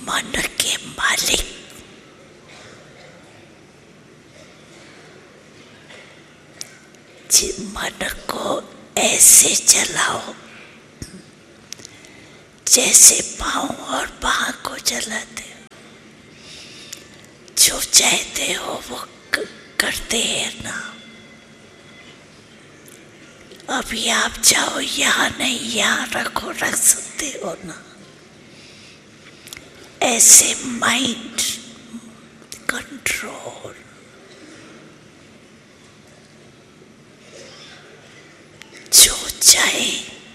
मन के मालिक मन को ऐसे चलाओ जैसे पाँव और बाह को चलाते हो। जो चाहते हो वो करते हैं ना। अभी आप जाओ, यहाँ नहीं यहाँ रखो, रख सकते हो ना। ऐसे माइंड कंट्रोल। जो चाहे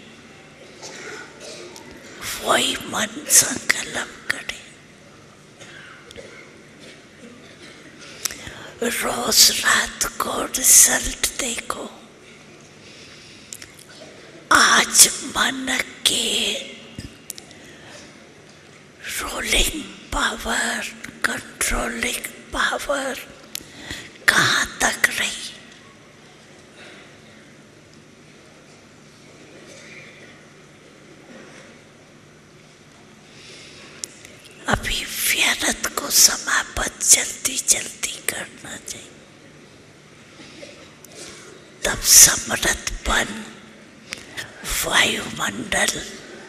वही मन संकल्प करे। रोज रात को रिजल्ट देखो। आज मन के रोलिंग पावर, कंट्रोलिंग पावर कहाँ तक रही? अभी व्यर्थ को समाप्त जल्दी जल्दी करना चाहिए। तब समृद्धपन वायुमंडल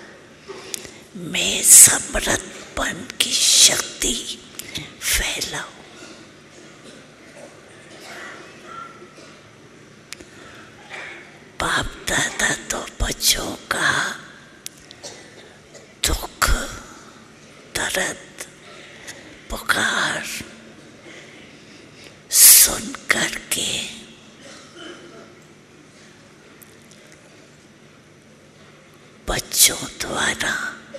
में समृद्धपन की शक्ति फैलाओ। बाप दादा तो बच्चों का दुख, दर्द, पुकार सुन करके बच्चों द्वारा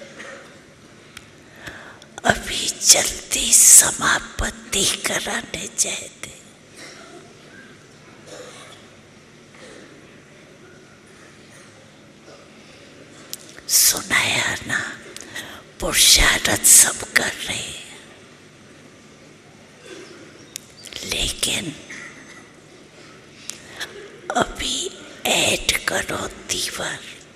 अभी जल्दी समापत्ति कराने चाहते। सुनाया ना, पुरुषार्थ सब कर रहे हैं, लेकिन अभी ऐड करो तीवर।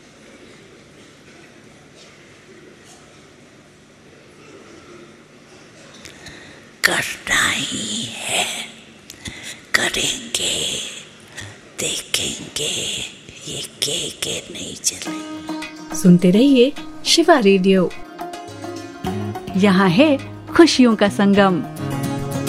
करना ही है, करेंगे, देखेंगे, ये के नहीं चले। सुनते रहिए शिवा रेडियो। यहाँ है खुशियों का संगम।